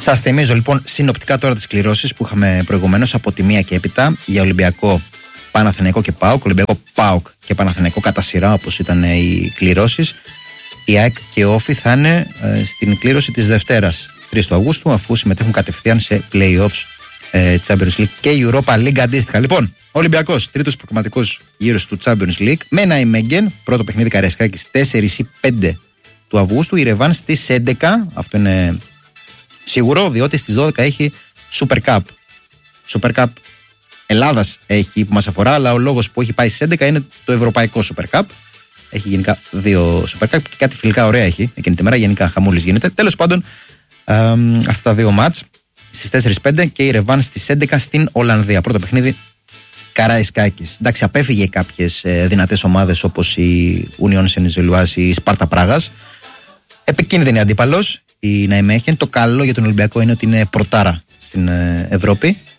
Σας θυμίζω λοιπόν συνοπτικά τώρα τις κληρώσεις που είχαμε προηγουμένως από τη 1 και έπειτα για Ολυμπιακό, Παναθηναϊκό και ΠΑΟΚ. Ολυμπιακό, ΠΑΟΚ και Παναθηναϊκό κατά σειρά, όπως ήταν οι κληρώσεις. Η ΑΕΚ και ο Όφη θα είναι στην κλήρωση της Δευτέρας 3 του Αυγούστου, αφού συμμετέχουν κατευθείαν σε play-offs Champions League και Europa League αντίστοιχα. Λοιπόν, Ολυμπιακός, τρίτος προγραμματικός γύρος του Champions League με Ναϊμέγγεν, πρώτο παιχνίδι Καραϊσκάκης 4 ή 5 του Αυγούστου. Η Ρεβάν στις 11, αυτό είναι σίγουρο, διότι στις 12 έχει Super Cup. Super Cup Ελλάδας έχει που μας αφορά, αλλά ο λόγος που έχει πάει στις 11 είναι το Ευρωπαϊκό Super Cup. Έχει γενικά 2 Super Cup και κάτι φιλικά ωραία έχει εκείνη τη μέρα. Γενικά χαμούλης γίνεται. Τέλος πάντων, αυτά τα δύο μάτς στις 4-5 και η Ρεβάν στις 11 στην Ολλανδία. Πρώτο παιχνίδι Καραϊσκάκης. Εντάξει, απέφυγε κάποιες δυνατές ομάδες όπως η Union Saint-Gilloise ή η Σπάρτα Πράγας. Επικίνδυνη αντίπαλος η Ναϊμέχεν. Το καλό για τον Ολυμπιακό είναι ότι είναι πρωτάρα στην Ευρώπη.